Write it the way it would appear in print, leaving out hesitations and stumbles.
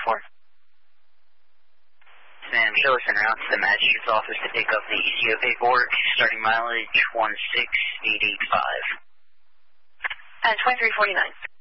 Sam Shillison route to the magistrate's office to pick up the ECO paperwork, starting mileage 16885. And 2349.